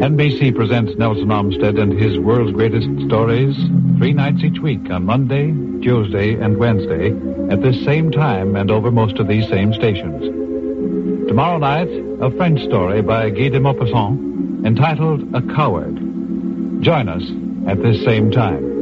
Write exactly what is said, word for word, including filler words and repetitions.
N B C presents Nelson Olmsted and his world's greatest stories three nights each week on Monday, Tuesday, and Wednesday at this same time and over most of these same stations. Tomorrow night, a French story by Guy de Maupassant entitled A Coward. Join us at this same time.